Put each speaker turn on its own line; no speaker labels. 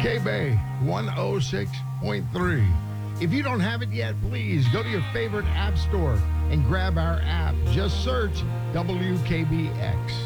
K-Bay 106.3. If you don't have it yet, please go to your favorite app store and grab our app. Just search WKBX.